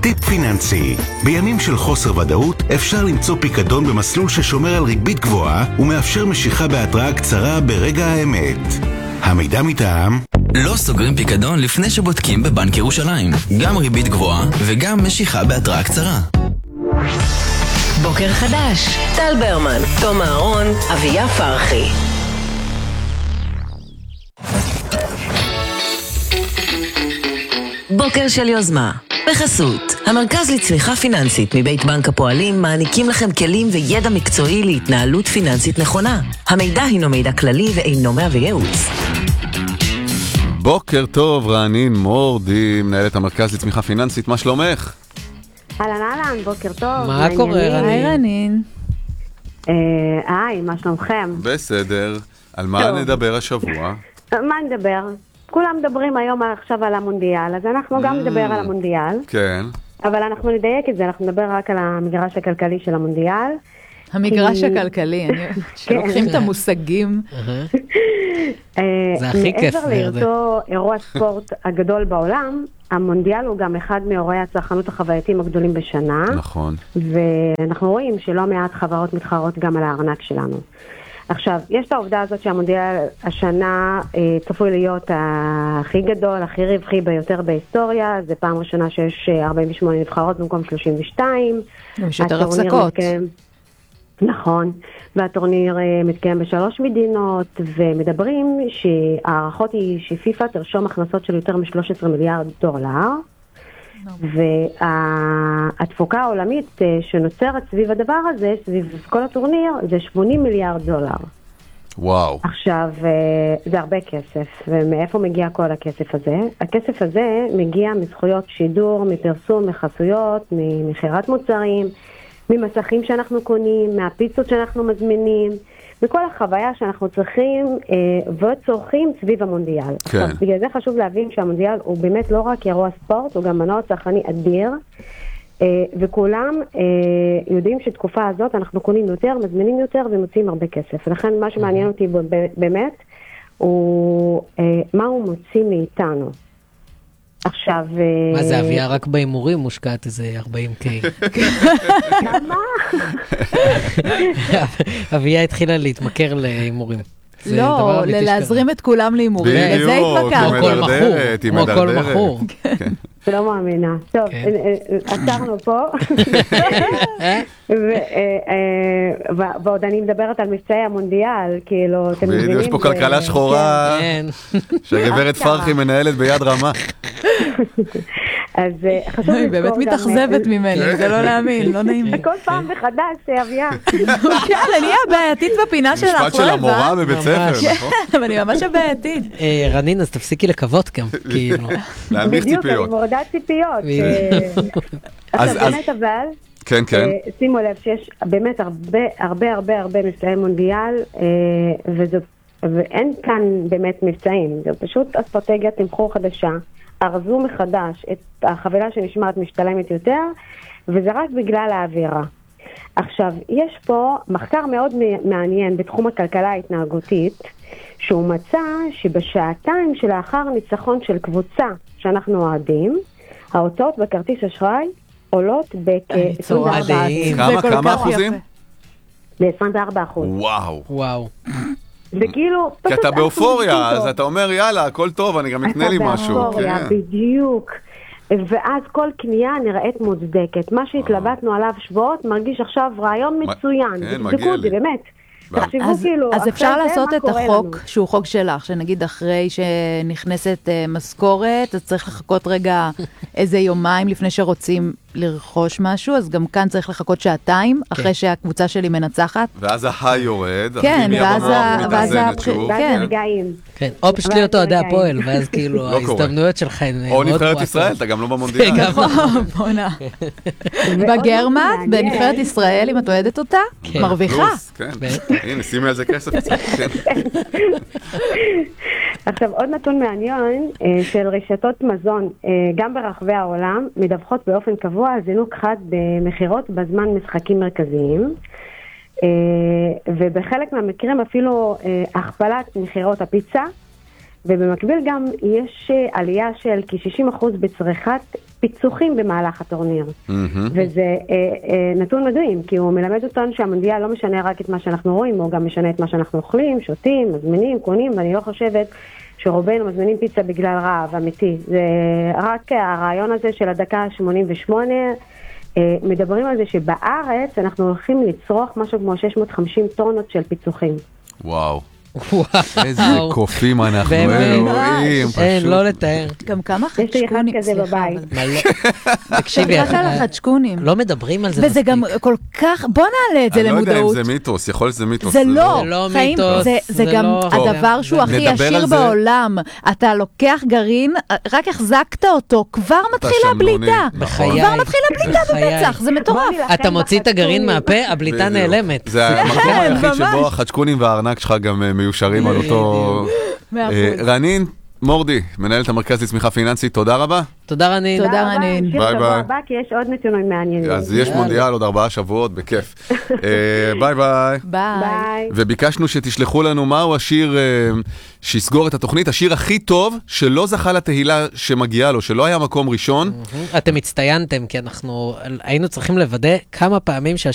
טיפ פיננסי. בימים של חוסר ודאות אפשר למצוא פיקדון במסלול ששומר על ריבית גבוהה ומאפשר משיכה בהתראה קצרה ברגע האמת. המידע מטעם לא סוגרים פיקדון לפני שבודקים בבנק ירושלים. גם ריבית גבוהה וגם משיכה בהתראה קצרה. בוקר חדש, טל ברמן, תום אהרון, אביה פרחי. בוקר של יוזמה. בחסות, המרכז לצמיחה פיננסית מבית בנק הפועלים מעניקים לכם כלים וידע מקצועי להתנהלות פיננסית נכונה. המידע הינו מידע כללי ואינו מהווה ייעוץ. בוקר טוב, רענין מורדי, מנהלת המרכז לצמיחה פיננסית, מה שלומך? אהלן, בוקר טוב. מה קורה, רענין? היי רענין. היי, מה שלומכם? בסדר. על מה נדבר השבוע? מה נדבר? כולם מדברים היום עכשיו על המונדיאל, אז אנחנו גם נדבר על המונדיאל. כן. אבל אנחנו נדייק את זה, אנחנו נדבר רק על המגרש הכלכלי של המונדיאל. המגרש הכלכלי, שלוקחים את המושגים. זה הכי כיף. מעבר להיותו אירוע ספורט הגדול בעולם, המונדיאל הוא גם אחד מאירועי הצרכנות החווייתיים הגדולים בשנה. נכון. ואנחנו רואים שלא מעט חברות מתחרות גם על הארנק שלנו. עכשיו, יש את העובדה הזאת שהמונדיאל השנה צפוי להיות הכי גדול, הכי רווחי ביותר בהיסטוריה. זה פעם ראשונה שיש 48 נבחרות במקום 32. יש יותר הפסקות. נכון, והטורניר מתקיים ב3 מדינות, ומדברים שהערכות היא שפיפה תרשום הכנסות של יותר מ$13 מיליארד, והתפוקה העולמית שנוצרת סביב הדבר הזה, סביב כל הטורניר, זה $80 מיליארד. וואו. עכשיו, זה הרבה כסף, ומאיפה מגיע כל הכסף הזה? הכסף הזה מגיע מזכויות שידור, מפרסום, מחסויות, ממחירת מוצרים, ממסכים שאנחנו קונים, מהפיצות שאנחנו מזמינים, מכל החוויה שאנחנו צריכים וצורכים סביב המונדיאל. כן. עכשיו, בגלל זה חשוב להבין שהמונדיאל הוא באמת לא רק אירוע ספורט, הוא גם מנוע צרכני אדיר, וכולם יודעים שתקופה הזאת אנחנו קונים יותר, מזמינים יותר ומוצאים הרבה כסף. ולכן מה שמעניין אותי באמת הוא מה הוא מוציא מאיתנו. עכשיו... מה זה, אביה רק בהימורים מושקעת איזה 40K. כמה? אביה התחילה להתמכר להימורים. לא, להזרים את כולם להימורים. לזה התמכר. כמו כל מחור. לא מאמינה. טוב, עצרנו פה. ועוד אני מדברת על מבצעי המונדיאל, כאילו, אתם מבינים? יש פה כלכלה שחורה, שהגברת פרחי מנהלת ביד רמה. אז חשוב היא באמת מתאכזבת ממני, זה לא להאמין, לא נעים. כל פעם מחדש, אביה. כן, אני הבעייתית בפינה שלך. משפט של המורה בבית ספר, נכון? אני ממש הבעייתית. רענין, אז תפסיקי לקוות גם, כאילו. להנמיך ציפיות. בדיוק, אני מורדת ציפיות. אז באמת אבל, כן, כן. שימו לב שיש באמת הרבה מבצעי מונדיאל, ואין כאן באמת מבצעים, זה פשוט אסטרטגיית תמחור חדשה. ארזו מחדש את החבילה שנשמעת משתלמת יותר, וזה רק בגלל האווירה. עכשיו, יש פה מחקר מאוד מעניין בתחום הכלכלה ההתנהגותית, שהוא מצא שבשעתיים שלאחר ניצחון של קבוצה שאנחנו אוהדים, ההוצאות בכרטיס אשראי עולות בכ-24%. כמה אחוזים? ב-24%. וואו. זה כאילו... כי אתה באופוריה, אז אתה אומר, יאללה, הכל טוב, אני גם אקנה לי משהו. אתה באופוריה, בדיוק. ואז כל קנייה נראית מוצדקת. מה שהתלבטנו עליו שבועות, מרגיש עכשיו רעיון מצוין. כן, מגיע לי. באמת. תחשבו כאילו... אז אפשר לעשות את החוק, שהוא חוק שלך, שנגיד אחרי שנכנסת משכורת, אז צריך לחכות רגע איזה יומיים לפני שרוצים לרכוש משהו, אז גם כאן צריך לחכות שעתיים, אחרי שהקבוצה שלי מנצחת. ואז ההיי יורד, כן, ואז הרגעים. כן, או פשוט להיות אוהדי הפועל, ואז כאילו ההזדמנויות שלך הן מאוד או נבחרת ישראל, אתה גם לא במונדיאל. בונה. בגרמט, בנבחרת ישראל, אם את אוהדת אותה, מרוויחה. הנה, שימי על זה כסף. עכשיו, עוד נתון מעניין של רשתות מזון, גם ברחבי העולם, מדווחות באופן קבוע על זינוק חד במחירות בזמן משחקים מרכזיים, ובחלק מהמקרים אפילו הכפלת מחירות הפיצה, ובמקביל גם יש עלייה של כ-60% בצריכת פיצוחים במהלך הטורניר. וזה נתון מדהים, כי הוא מלמד אותנו שהמונדיאל לא משנה רק את מה שאנחנו רואים, הוא גם משנה את מה שאנחנו אוכלים, שותים, מזמינים, קונים, ואני לא חושבת שרובנו מזמינים פיצה בגלל רעב, אמיתי. זה רק הרעיון הזה של הדקה 88, מדברים על זה שבארץ אנחנו הולכים לצרוך משהו כמו 650 טונות של פיצוחים. וואו. איזה קופים אנחנו רואים. אין, לא לתאר. גם כמה חדשקונים. יש לי אחד כזה בבית. תקשיבי, לא מדברים על זה. וזה גם כל כך, בוא נעלה את זה למודעות. אני לא יודע אם זה מיתוס, יכול להיות שזה מיתוס. זה לא, חיים, זה גם הדבר שהוא הכי ישיר בעולם. אתה לוקח גרעין, רק החזקת אותו, כבר מתחילה בליטה. כבר מתחילה בליטה במצח, זה מטורף. אתה מוציא את הגרעין מהפה, הבליטה נעלמת. זה המקום היחיד שבו החדשקונים והארנק שלך גם מיושרים על אותו... רנין מורדי, מנהלת המרכז לצמיחה פיננסית, תודה רבה. תודה רנין. תודה רנין. ביי ביי. כי יש עוד נתונים מעניינים. אז יש מונדיאל עוד 4 שבועות, בכיף. ביי ביי. ביי. וביקשנו שתשלחו לנו מהו השיר שיסגור את התוכנית, השיר הכי טוב שלא זכה לתהילה שמגיעה לו, שלא היה מקום ראשון. אתם הצטיינתם, כי אנחנו היינו צריכים לוודא כמה פעמים